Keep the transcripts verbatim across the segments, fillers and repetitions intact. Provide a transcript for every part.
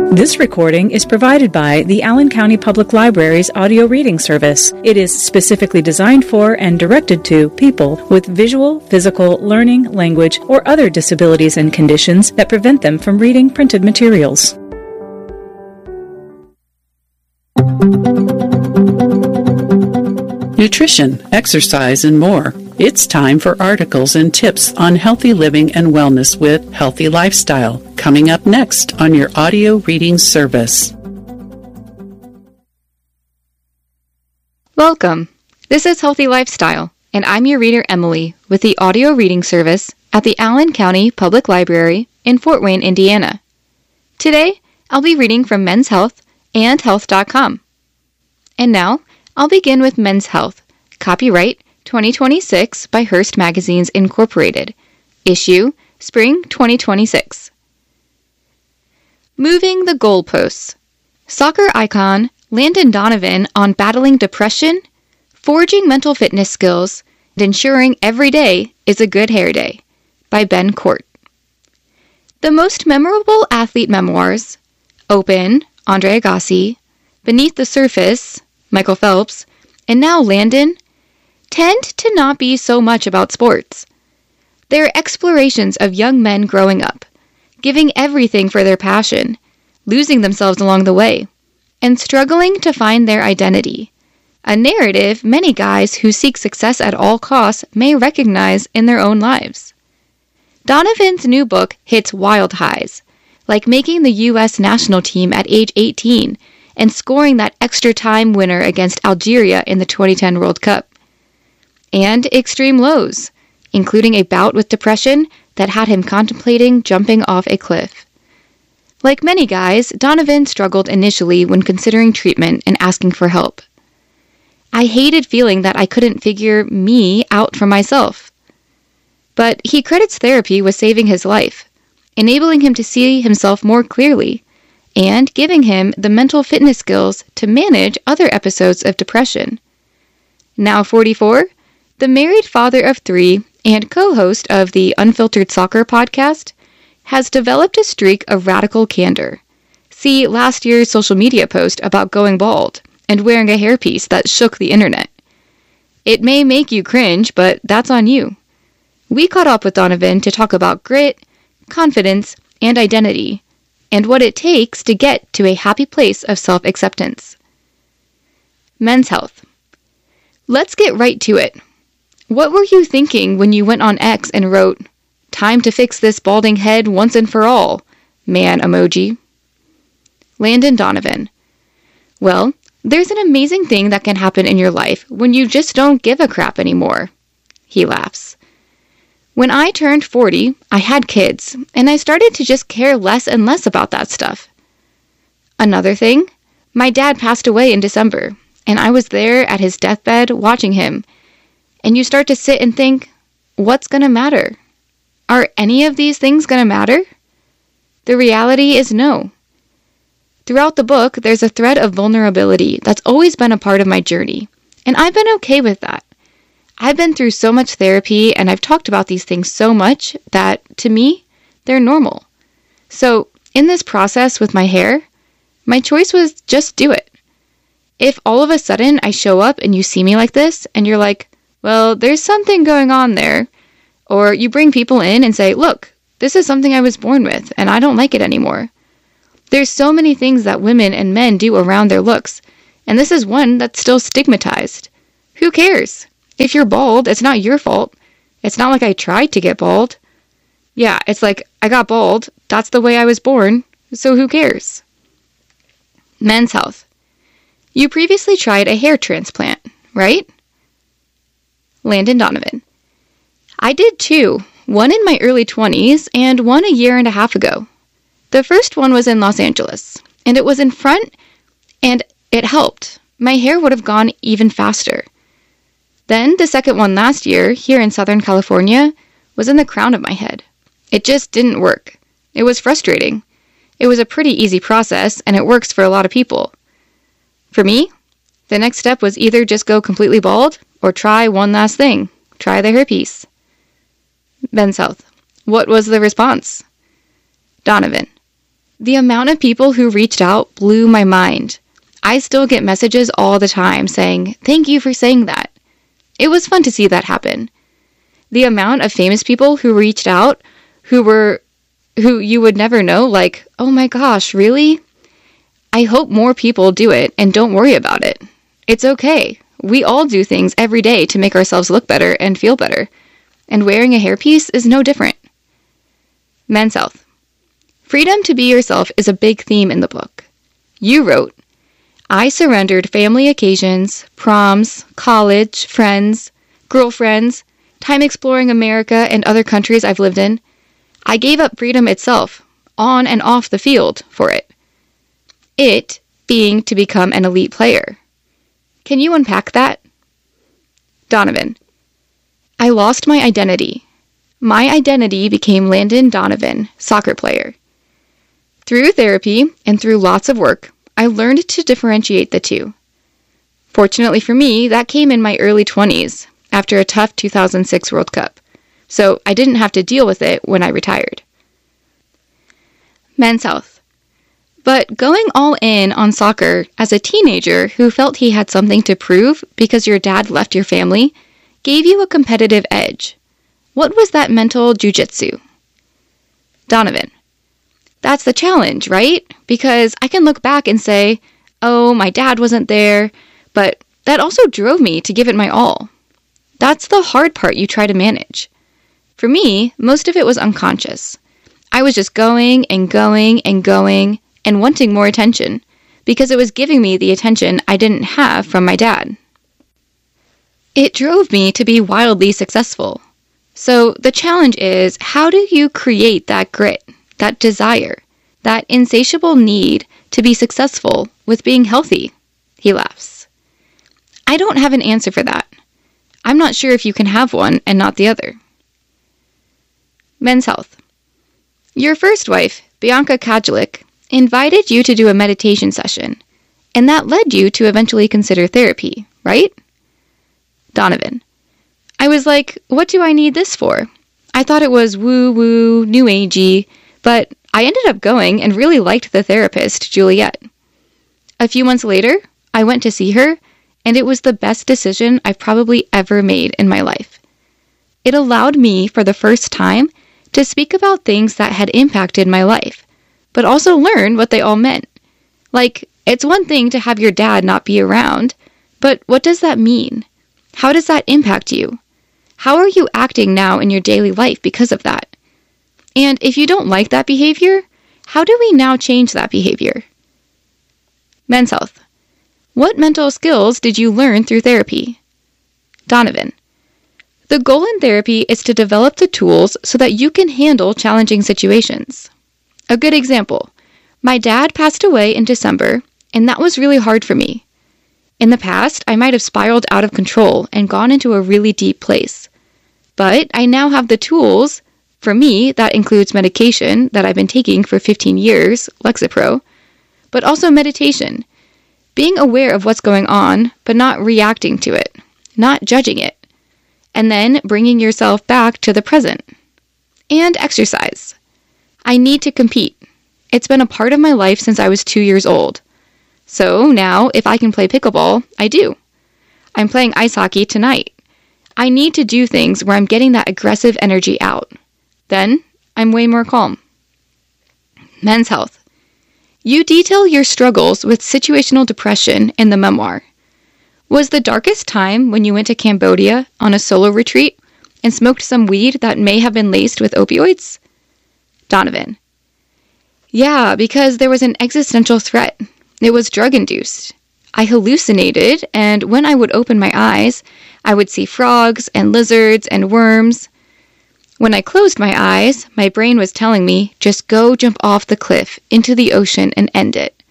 This recording is provided by the Allen County Public Library's audio reading service. It is specifically designed for and directed to people with visual, physical, learning, language, or other disabilities and conditions that prevent them from reading printed materials. Nutrition, exercise, and more. It's time for articles and tips on healthy living and wellness with Healthy Lifestyle, coming up next on your audio reading service. Welcome. This is Healthy Lifestyle, and I'm your reader Emily with the audio reading service at the Allen County Public Library in Fort Wayne, Indiana. Today, I'll be reading from Men's Health and health dot com. And now, I'll begin with Men's Health, copyright twenty twenty-six by Hearst Magazines Incorporated, issue Spring twenty twenty-six. Moving the goalposts. Soccer icon Landon Donovan on battling depression, forging mental fitness skills, and ensuring every day is a good hair day by Ben Court. The most memorable athlete memoirs, Open, Andre Agassi, Beneath the Surface, Michael Phelps, and now Landon, tend to not be so much about sports. They're explorations of young men growing up, giving everything for their passion, losing themselves along the way, and struggling to find their identity, a narrative many guys who seek success at all costs may recognize in their own lives. Donovan's new book hits wild highs, like making the U S national team at age eighteen and scoring that extra time winner against Algeria in the twenty ten World Cup. And extreme lows, including a bout with depression that had him contemplating jumping off a cliff. Like many guys, Donovan struggled initially when considering treatment and asking for help. I hated feeling that I couldn't figure me out for myself. But he credits therapy with saving his life, enabling him to see himself more clearly, and giving him the mental fitness skills to manage other episodes of depression. Now forty-four, the married father of three and co-host of the Unfiltered Soccer podcast, has developed a streak of radical candor. See last year's social media post about going bald and wearing a hairpiece that shook the internet. It may make you cringe, but that's on you. We caught up with Donovan to talk about grit, confidence, and identity, and what it takes to get to a happy place of self-acceptance. Men's Health. Let's get right to it. What were you thinking when you went on X and wrote, "Time to fix this balding head once and for all," man emoji? Landon Donovan. Well, there's an amazing thing that can happen in your life when you just don't give a crap anymore. He laughs. When I turned forty, I had kids, and I started to just care less and less about that stuff. Another thing, my dad passed away in December, and I was there at his deathbed watching him. And you start to sit and think, what's going to matter? Are any of these things going to matter? The reality is no. Throughout the book, there's a thread of vulnerability that's always been a part of my journey, and I've been okay with that. I've been through so much therapy, and I've talked about these things so much that, to me, they're normal. So, in this process with my hair, my choice was just do it. If all of a sudden I show up and you see me like this, and you're like, well, there's something going on there, or you bring people in and say, look, this is something I was born with, and I don't like it anymore. There's so many things that women and men do around their looks, and this is one that's still stigmatized. Who cares? If you're bald, it's not your fault. It's not like I tried to get bald. Yeah, it's like, I got bald, that's the way I was born, so who cares? Men's Health. You previously tried a hair transplant, right? Landon Donovan. I did two, one in my early twenties and one a year and a half ago. The first one was in Los Angeles, and it was in front, and it helped. My hair would have gone even faster. Then the second one last year, here in Southern California, was in the crown of my head. It just didn't work. It was frustrating. It was a pretty easy process, and it works for a lot of people. For me, the next step was either just go completely bald, or try one last thing. Try the hairpiece. Men's Health. What was the response? Donovan. The amount of people who reached out blew my mind. I still get messages all the time saying, "Thank you for saying that." It was fun to see that happen. The amount of famous people who reached out, who were, who you would never know, like, "Oh my gosh, really?" I hope more people do it and don't worry about it. It's okay. We all do things every day to make ourselves look better and feel better. And wearing a hairpiece is no different. Men's Health. Freedom to be yourself is a big theme in the book. You wrote, "I surrendered family occasions, proms, college, friends, girlfriends, time exploring America and other countries I've lived in. I gave up freedom itself, on and off the field, for it. It being to become an elite player." Can you unpack that? Donovan. I lost my identity. My identity became Landon Donovan, soccer player. Through therapy and through lots of work, I learned to differentiate the two. Fortunately for me, that came in my early twenties, after a tough two thousand six World Cup, so I didn't have to deal with it when I retired. Men's Health. But going all in on soccer as a teenager who felt he had something to prove because your dad left your family gave you a competitive edge. What was that mental jujitsu? Donovan. That's the challenge, right? Because I can look back and say, oh, my dad wasn't there, but that also drove me to give it my all. That's the hard part you try to manage. For me, most of it was unconscious. I was just going and going and going and wanting more attention because it was giving me the attention I didn't have from my dad. It drove me to be wildly successful. So the challenge is, how do you create that grit, that desire, that insatiable need to be successful with being healthy? He laughs. I don't have an answer for that. I'm not sure if you can have one and not the other. Men's Health. Your first wife, Bianca Kajulik, invited you to do a meditation session, and that led you to eventually consider therapy, right? Donovan. I was like, what do I need this for? I thought it was woo-woo, new agey, but I ended up going and really liked the therapist, Juliet. A few months later, I went to see her, and it was the best decision I've probably ever made in my life. It allowed me, for the first time, to speak about things that had impacted my life, but also learn what they all meant. Like, it's one thing to have your dad not be around, but what does that mean? How does that impact you? How are you acting now in your daily life because of that? And if you don't like that behavior, how do we now change that behavior? Men's Health. What mental skills did you learn through therapy? Donovan. The goal in therapy is to develop the tools so that you can handle challenging situations. A good example, my dad passed away in December, and that was really hard for me. In the past, I might have spiraled out of control and gone into a really deep place. But I now have the tools. For me, that includes medication that I've been taking for fifteen years, Lexapro, but also meditation, being aware of what's going on, but not reacting to it, not judging it, and then bringing yourself back to the present. And exercise. I need to compete. It's been a part of my life since I was two years old. So now, if I can play pickleball, I do. I'm playing ice hockey tonight. I need to do things where I'm getting that aggressive energy out. Then, I'm way more calm. Men's Health. You detail your struggles with situational depression in the memoir. Was the darkest time when you went to Cambodia on a solo retreat and smoked some weed that may have been laced with opioids? Donovan. Yeah, because there was an existential threat. It was drug-induced. I hallucinated, and when I would open my eyes, I would see frogs and lizards and worms. When I closed my eyes, my brain was telling me, just go jump off the cliff into the ocean and end it.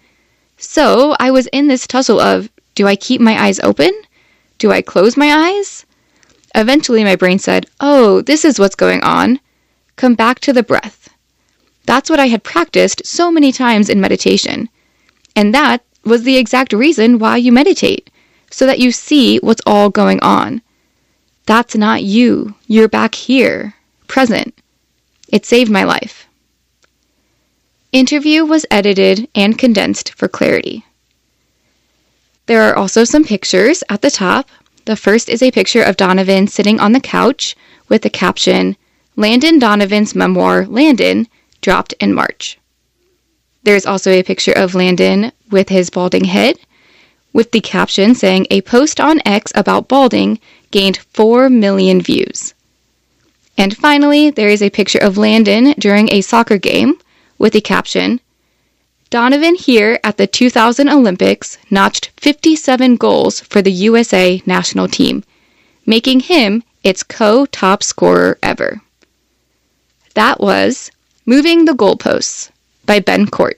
So I was in this tussle of, do I keep my eyes open? Do I close my eyes? Eventually my brain said, oh, this is what's going on. Come back to the breath. That's what I had practiced so many times in meditation. And that was the exact reason why you meditate, so that you see what's all going on. That's not you. You're back here, present. It saved my life. Interview was edited and condensed for clarity. There are also some pictures at the top. The first is a picture of Donovan sitting on the couch with the caption, "Landon Donovan's memoir, Landon, dropped in March." There's also a picture of Landon with his balding head, with the caption saying, "A post on X about balding gained four million views." And finally, there is a picture of Landon during a soccer game with the caption, "Donovan here at the two thousand Olympics notched fifty-seven goals for the U S A national team, making him its co-top scorer ever." That was Moving the Goalposts by Ben Court.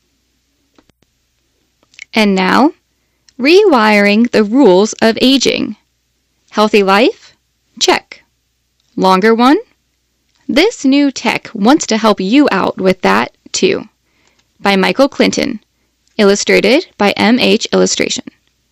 And now, rewiring the rules of aging. Healthy life? Check. Longer one? This new tech wants to help you out with that, too. By Michael Clinton. Illustrated by M H Illustration.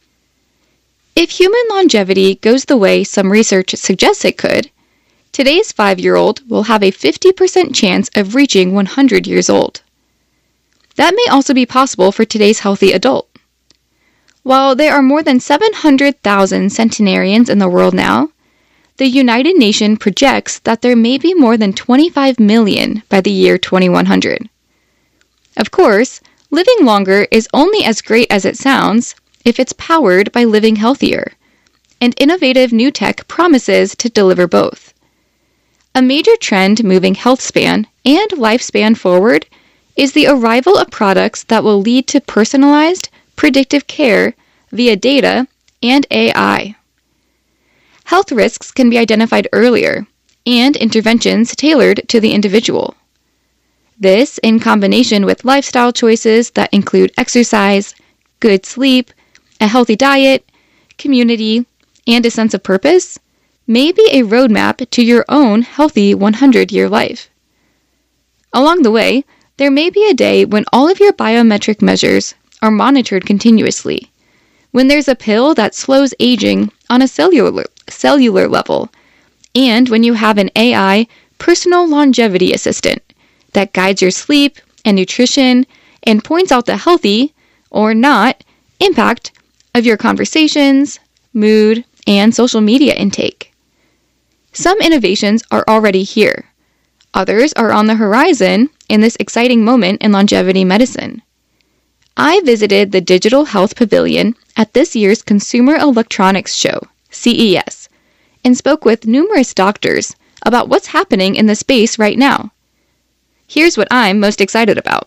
If human longevity goes the way some research suggests it could, today's five-year-old will have a fifty percent chance of reaching one hundred years old. That may also be possible for today's healthy adult. While there are more than seven hundred thousand centenarians in the world now, the United Nations projects that there may be more than twenty-five million by the year twenty-one hundred. Of course, living longer is only as great as it sounds if it's powered by living healthier, and innovative new tech promises to deliver both. A major trend moving health span and lifespan forward is the arrival of products that will lead to personalized, predictive care via data and A I. Health risks can be identified earlier, and interventions tailored to the individual. This, in combination with lifestyle choices that include exercise, good sleep, a healthy diet, community, and a sense of purpose, may be a roadmap to your own healthy one hundred year life. Along the way, there may be a day when all of your biometric measures are monitored continuously, when there's a pill that slows aging on a cellular, cellular level, and when you have an A I personal longevity assistant that guides your sleep and nutrition and points out the healthy, or not, impact of your conversations, mood, and social media intake. Some innovations are already here. Others are on the horizon in this exciting moment in longevity medicine. I visited the Digital Health Pavilion at this year's Consumer Electronics Show, C E S, and spoke with numerous doctors about what's happening in the space right now. Here's what I'm most excited about.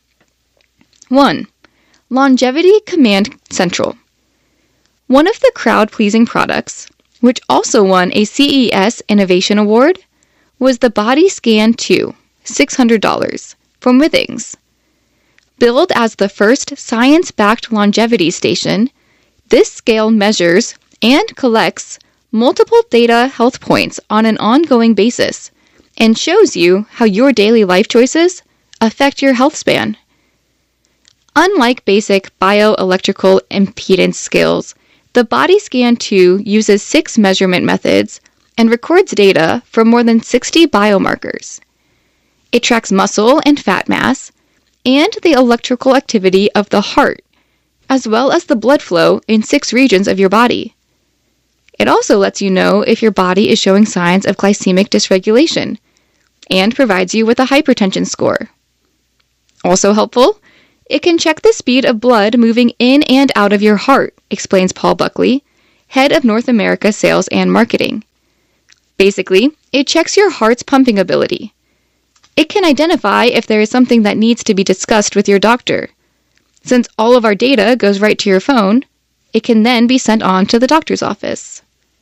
one. Longevity Command Central. One of the crowd-pleasing products, which also won a C E S Innovation Award, was the Body Scan two, six hundred dollars, from Withings. Billed as the first science-backed longevity station, this scale measures and collects multiple data health points on an ongoing basis and shows you how your daily life choices affect your health span. Unlike basic bioelectrical impedance scales, the Body Scan two uses six measurement methods and records data from more than sixty biomarkers. It tracks muscle and fat mass and the electrical activity of the heart, as well as the blood flow in six regions of your body. It also lets you know if your body is showing signs of glycemic dysregulation and provides you with a hypertension score. Also helpful, it can check the speed of blood moving in and out of your heart, explains Paul Buckley, head of North America Sales and Marketing. Basically, it checks your heart's pumping ability. It can identify if there is something that needs to be discussed with your doctor. Since all of our data goes right to your phone, it can then be sent on to the doctor's office.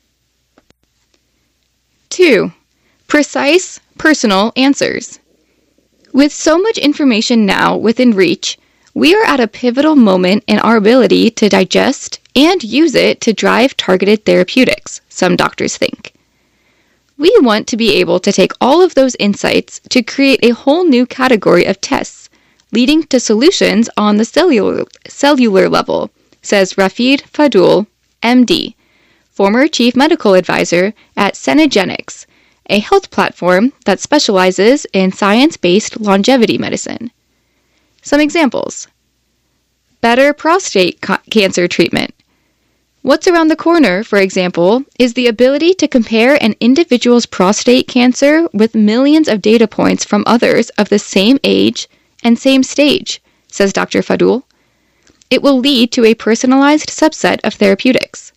two. Precise, personal answers. With so much information now within reach, we are at a pivotal moment in our ability to digest and use it to drive targeted therapeutics, some doctors think. We want to be able to take all of those insights to create a whole new category of tests, leading to solutions on the cellular, cellular level, says Rafid Fadul, M D, former chief medical advisor at Cenegenics, a health platform that specializes in science-based longevity medicine. Some examples. Better prostate ca- cancer treatment. What's around the corner, for example, is the ability to compare an individual's prostate cancer with millions of data points from others of the same age and same stage, says Doctor Fadul. It will lead to a personalized subset of therapeutics.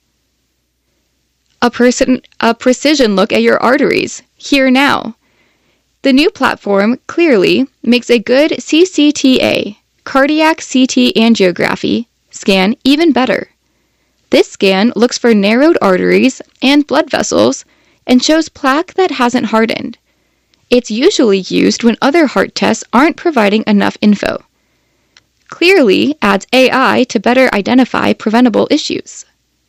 A, person, a precision look at your arteries, here now. The new platform clearly makes a good C C T A, cardiac C T angiography, scan even better. This scan looks for narrowed arteries and blood vessels and shows plaque that hasn't hardened. It's usually used when other heart tests aren't providing enough info. Clearly adds A I to better identify preventable issues.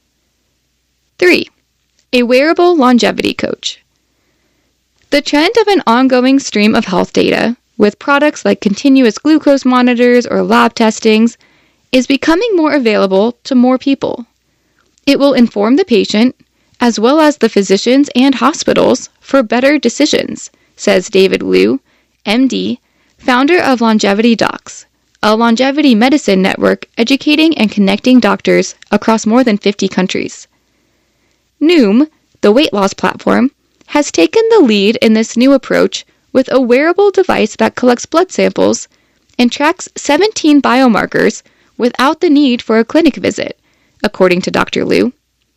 three. A wearable longevity coach. The trend of an ongoing stream of health data, with products like continuous glucose monitors or lab testings, is becoming more available to more people. It will inform the patient, as well as the physicians and hospitals, for better decisions, says David Liu, M D, founder of Longevity Docs, a longevity medicine network educating and connecting doctors across more than fifty countries. Noom, the weight loss platform, has taken the lead in this new approach with a wearable device that collects blood samples and tracks seventeen biomarkers without the need for a clinic visit, according to Doctor Liu.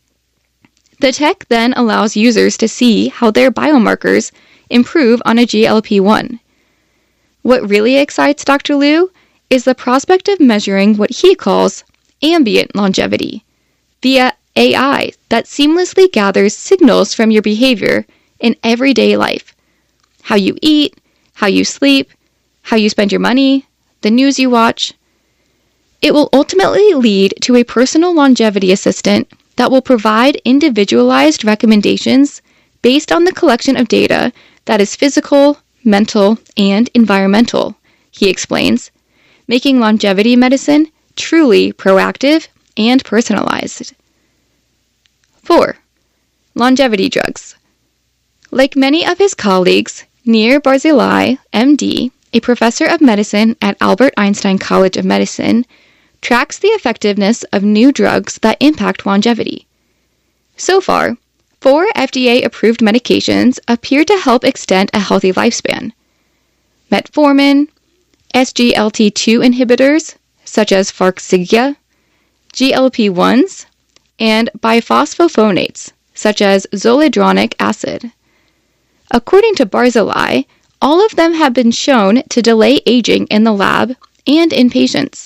The tech then allows users to see how their biomarkers improve on a G L P one. What really excites Doctor Liu is the prospect of measuring what he calls ambient longevity via A I that seamlessly gathers signals from your behavior in everyday life. How you eat, how you sleep, how you spend your money, the news you watch. It will ultimately lead to a personal longevity assistant that will provide individualized recommendations based on the collection of data that is physical, mental, and environmental, he explains, making longevity medicine truly proactive and personalized. four. Longevity drugs. Like many of his colleagues, Nir Barzilai, M D, a professor of medicine at Albert Einstein College of Medicine, tracks the effectiveness of new drugs that impact longevity. So far, four F D A-approved medications appear to help extend a healthy lifespan. Metformin, S G L T two inhibitors, such as Farxiga, G L P ones, and biphosphonates, such as zoledronic acid. According to Barzilai, all of them have been shown to delay aging in the lab and in patients.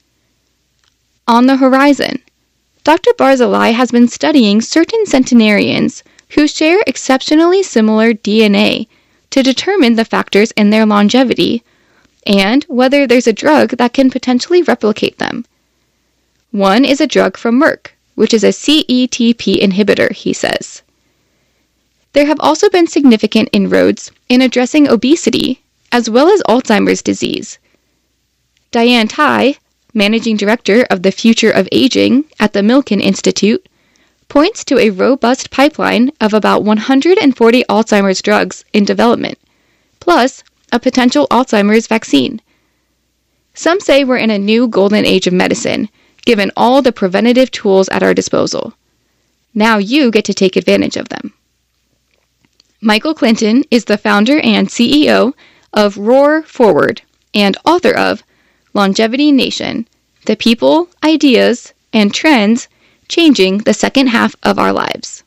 On the horizon, Doctor Barzilai has been studying certain centenarians who share exceptionally similar D N A to determine the factors in their longevity and whether there's a drug that can potentially replicate them. One is a drug from Merck, which is a C E T P inhibitor, he says. There have also been significant inroads in addressing obesity as well as Alzheimer's disease. Diane Tai, managing director of the Future of Aging at the Milken Institute, points to a robust pipeline of about one hundred forty Alzheimer's drugs in development, plus a potential Alzheimer's vaccine. Some say we're in a new golden age of medicine, given all the preventative tools at our disposal. Now you get to take advantage of them. Michael Clinton is the founder and C E O of Roar Forward and author of Longevity Nation, The People, Ideas, and Trends Changing the Second Half of Our Lives.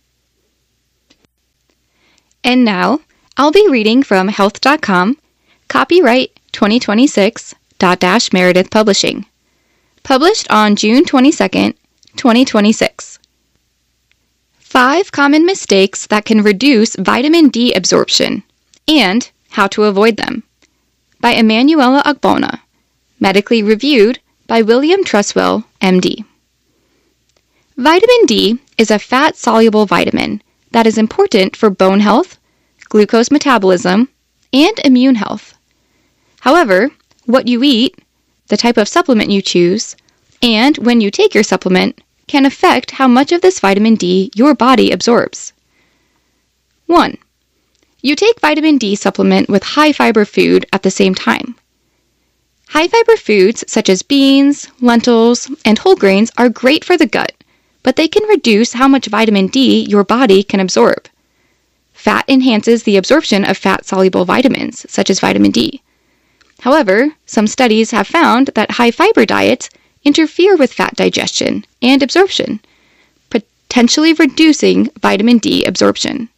And now, I'll be reading from health dot com, copyright twenty twenty-six, Dot Dash Meredith Publishing. Published on June twenty-second, twenty twenty-six. Five common mistakes that can reduce vitamin D absorption, and how to avoid them. By Emanuela Agbona. Medically reviewed by William Truswell, M D. Vitamin D is a fat-soluble vitamin that is important for bone health, glucose metabolism, and immune health. However, what you eat, the type of supplement you choose, and when you take your supplement can affect how much of this vitamin D your body absorbs. one. You take vitamin D supplement with high-fiber food at the same time. High-fiber foods such as beans, lentils, and whole grains are great for the gut, but they can reduce how much vitamin D your body can absorb. Fat enhances the absorption of fat-soluble vitamins, such as vitamin D. However, some studies have found that high-fiber diets interfere with fat digestion and absorption, potentially reducing vitamin D absorption.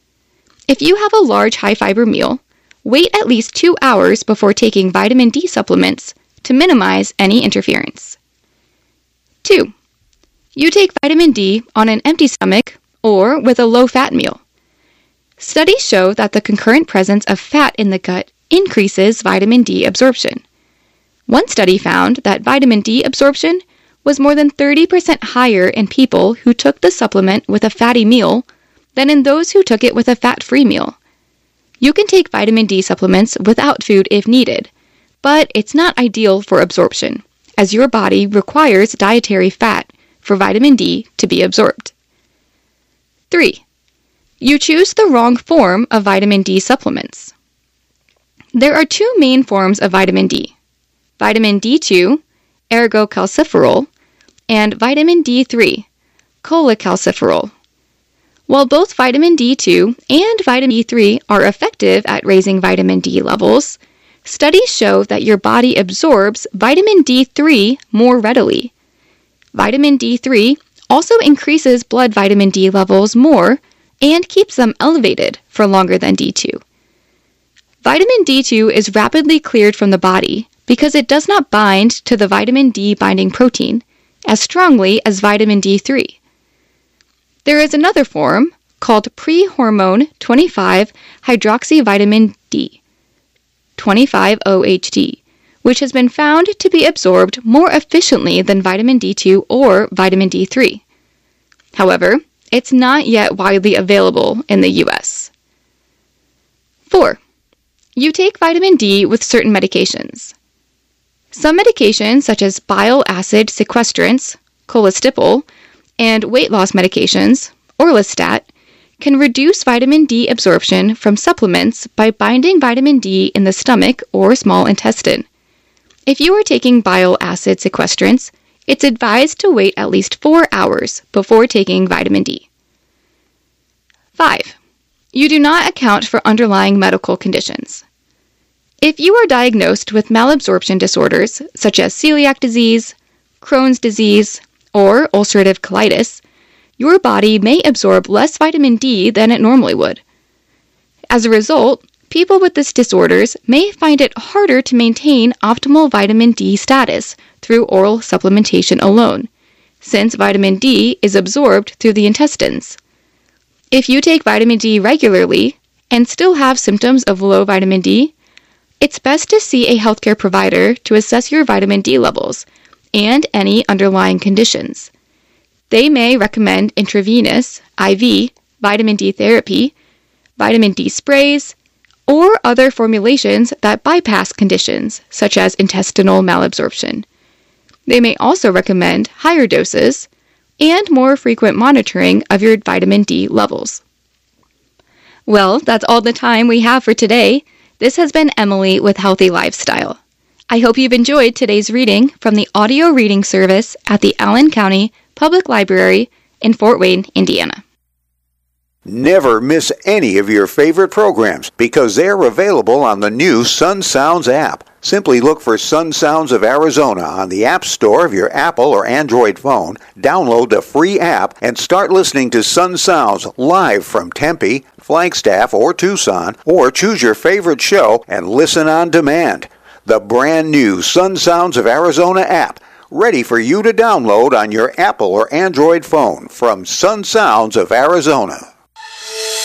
If you have a large high-fiber meal, wait at least two hours before taking vitamin D supplements to minimize any interference. two. You take vitamin D on an empty stomach or with a low-fat meal. Studies show that the concurrent presence of fat in the gut increases vitamin D absorption. One study found that vitamin D absorption was more than thirty percent higher in people who took the supplement with a fatty meal than in those who took it with a fat-free meal. You can take vitamin D supplements without food if needed, but it's not ideal for absorption, as your body requires dietary fat for vitamin D to be absorbed. three. You choose the wrong form of vitamin D supplements. There are two main forms of vitamin D, vitamin D two, ergocalciferol, and vitamin D three, cholecalciferol. While both vitamin D two and vitamin D three are effective at raising vitamin D levels, studies show that your body absorbs vitamin D three more readily. Vitamin D three also increases blood vitamin D levels more and keeps them elevated for longer than D two. Vitamin D two is rapidly cleared from the body because it does not bind to the vitamin D binding protein as strongly as vitamin D three. There is another form called pre-hormone twenty-five hydroxyvitamin D, twenty-five O H D, which has been found to be absorbed more efficiently than vitamin D two or vitamin D three. However, it's not yet widely available in the U S. four. You take vitamin D with certain medications. Some medications, such as bile acid sequestrants, Colestipol, and weight loss medications, Orlistat, can reduce vitamin D absorption from supplements by binding vitamin D in the stomach or small intestine. If you are taking bile acid sequestrants, it's advised to wait at least four hours before taking vitamin D. five. You do not account for underlying medical conditions. If you are diagnosed with malabsorption disorders such as celiac disease, Crohn's disease, or ulcerative colitis, your body may absorb less vitamin D than it normally would. As a result, people with these disorders may find it harder to maintain optimal vitamin D status through oral supplementation alone, since vitamin D is absorbed through the intestines. If you take vitamin D regularly and still have symptoms of low vitamin D, it's best to see a healthcare provider to assess your vitamin D levels and any underlying conditions. They may recommend intravenous, I V, vitamin D therapy, vitamin D sprays, or other formulations that bypass conditions such as intestinal malabsorption. They may also recommend higher doses and more frequent monitoring of your vitamin D levels. Well, that's all the time we have for today. This has been Emily with Healthy Lifestyle. I hope you've enjoyed today's reading from the audio reading service at the Allen County Public Library in Fort Wayne, Indiana. Never miss any of your favorite programs because they're available on the new Sun Sounds app. Simply look for Sun Sounds of Arizona on the App Store of your Apple or Android phone, download the free app, and start listening to Sun Sounds live from Tempe, Flagstaff, or Tucson, or choose your favorite show and listen on demand. The brand new Sun Sounds of Arizona app, ready for you to download on your Apple or Android phone from Sun Sounds of Arizona.